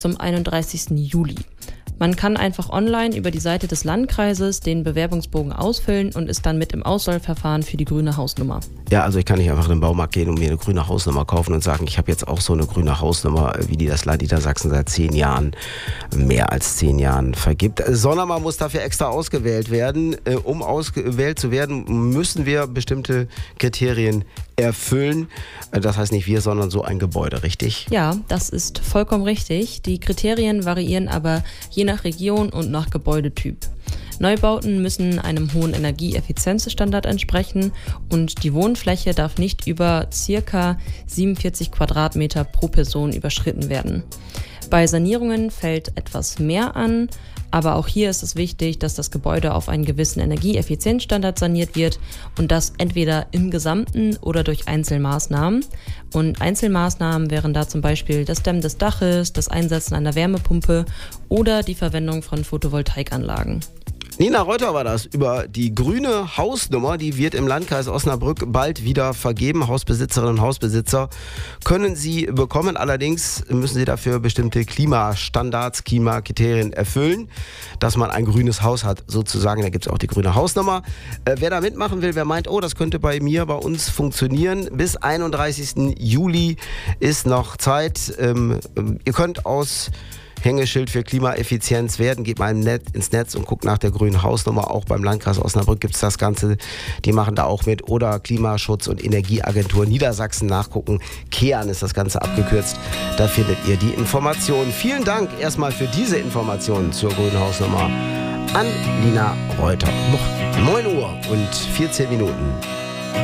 zum 31. Juli. Man kann einfach online über die Seite des Landkreises den Bewerbungsbogen ausfüllen und ist dann mit im Auswahlverfahren für die grüne Hausnummer. Ja, also ich kann nicht einfach in den Baumarkt gehen und mir eine grüne Hausnummer kaufen und sagen, ich habe jetzt auch so eine grüne Hausnummer, wie die das Land Niedersachsen seit 10 Jahren, mehr als 10 Jahren vergibt, sondern man muss dafür extra ausgewählt werden. Um ausgewählt zu werden, müssen wir bestimmte Kriterien erfüllen. Das heißt nicht wir, sondern so ein Gebäude, richtig? Ja, das ist vollkommen richtig. Die Kriterien variieren aber je nach Region und nach Gebäudetyp. Neubauten müssen einem hohen Energieeffizienzstandard entsprechen und die Wohnfläche darf nicht über ca. 47 Quadratmeter pro Person überschritten werden. Bei Sanierungen fällt etwas mehr an, aber auch hier ist es wichtig, dass das Gebäude auf einen gewissen Energieeffizienzstandard saniert wird und das entweder im Gesamten oder durch Einzelmaßnahmen. Und Einzelmaßnahmen wären da zum Beispiel das Dämmen des Daches, das Einsetzen einer Wärmepumpe oder die Verwendung von Photovoltaikanlagen. Nina Reuter war das über die grüne Hausnummer, die wird im Landkreis Osnabrück bald wieder vergeben. Hausbesitzerinnen und Hausbesitzer können sie bekommen, allerdings müssen sie dafür bestimmte Klimastandards, Klimakriterien erfüllen, dass man ein grünes Haus hat sozusagen. Da gibt es auch die grüne Hausnummer. Wer da mitmachen will, wer meint, oh, das könnte bei uns funktionieren, bis 31. Juli ist noch Zeit. Ihr könnt aus Hängeschild für Klimaeffizienz werden. Geht mal ins Netz und guckt nach der grünen Hausnummer. Auch beim Landkreis Osnabrück gibt es das Ganze. Die machen da auch mit. Oder Klimaschutz- und Energieagentur Niedersachsen nachgucken. KEAN ist das Ganze abgekürzt. Da findet ihr die Informationen. Vielen Dank erstmal für diese Informationen zur grünen Hausnummer an Nina Reuter. Noch 9 Uhr und 14 Minuten.